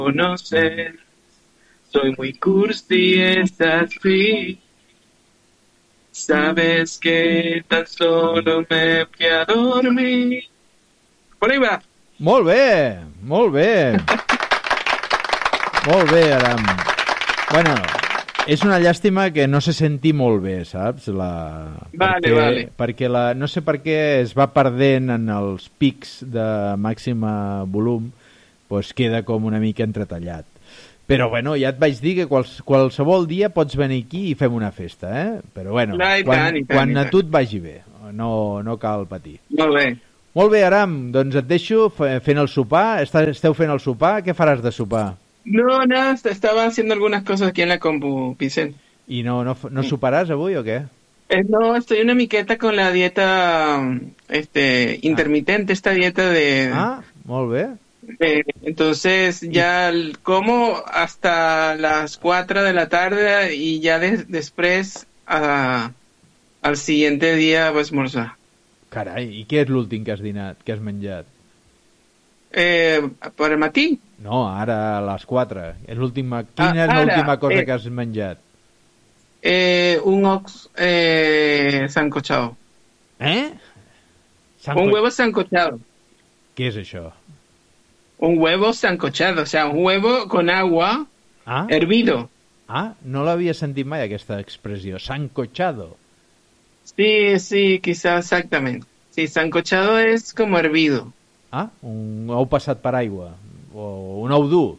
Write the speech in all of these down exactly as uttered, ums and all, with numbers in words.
conocer. Soy muy cursi, es así. Sabes que tan solo me fui a dormir. Por ahí va. Molt bé, molt bé. Molt bé, Aram. Bueno, és una llàstima que no se senti molt bé, saps? La... Vale, perquè, vale. Perquè la... no sé per què es va perdent en els pics de màxima volum, doncs queda com una mica entretallat. Però bueno, ja et vaig dir que quals, qualsevol dia pots venir aquí i fem una festa, eh? Però bueno, no, quan, tant, tant, quan a tant. tu et vagi bé, no, no cal patir. Molt bé. Molt bé, Aram, doncs et deixo fent el sopar. Esteu fent el sopar? Què faràs de sopar? No, nada, estaba haciendo algunas cosas aquí en la compu, Vicent. ¿Y no, no, no soparàs avui o qué? Eh, no, estoy una miqueta con la dieta este intermitente, ah. esta dieta de... Ah, molt bé. Eh, entonces ya como hasta las cuatro de la tarde y ya de, después a, al siguiente día voy a almorzar. Carai, i què és l'últim que has dinat, que has menjat? Eh, per el matí? No, ara a les quatre. És l'última... Quina ah, és l'última cosa eh, que has menjat? Eh, un ox eh, sancochado. Eh? Sanco... Un huevo sancochado. Què és això? Un huevo sancochado, o sea, un huevo con agua ah? hervido. Ah, no l'havia sentit mai, aquesta expressió. Sancochado. Sí, sí, quizás exactamente. Sí, sancochado es como hervido. Ah, un ou passat per aigua. O un ou dur.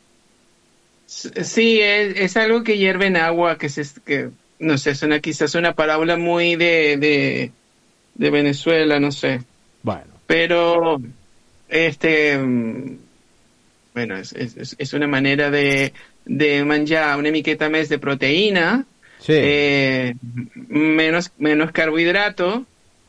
Sí, es, es algo que hierve en agua, que, se, que no sé, es una, quizás una parábola muy de, de, de Venezuela, no sé. Bueno. Pero, este, bueno, es, es, es una manera de, de menjar una miqueta més de proteína, sí. eh, menos, menos carbohidrato,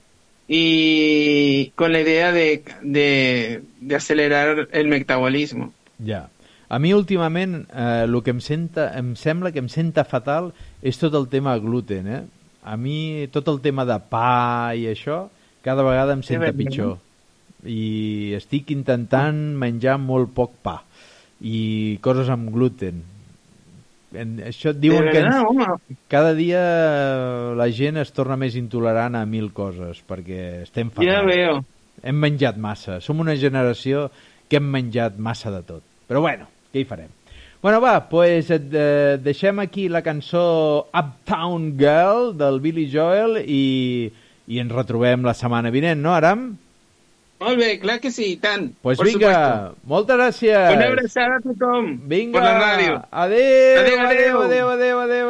y con la idea de, de, de acelerar el metabolismo. Ja. A mi últimament eh, el que em, senta, em sembla que em senta fatal és tot el tema gluten, eh? A mi tot el tema de pa i això cada vegada em senta sí, pitjor. I estic intentant menjar molt poc pa i coses amb gluten. En, això et diuen que ens, cada dia la gent es torna més intolerant a mil coses perquè estem fatal. Ja veo. Hem menjat massa. Som una generació que hem menjat massa de tot. Però bueno, què hi farem? Bueno, va, pues et eh, deixem aquí la cançó Uptown Girl del Billy Joel i, i ens retrobem la setmana vinent, no, Aram? Molt bé, clar que sí, tant. Pues vinga, supuesto. Moltes gràcies. Una abraçada a tothom. Vinga, per la ràdio. Adéu, adéu, adéu, adéu, adéu, adéu.